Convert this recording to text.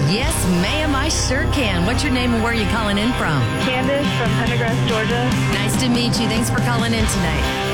Yes, ma'am, I sure can. What's your name and where are you calling in from? Candace from Pendergrass, Georgia. Nice to meet you. Thanks for calling in tonight.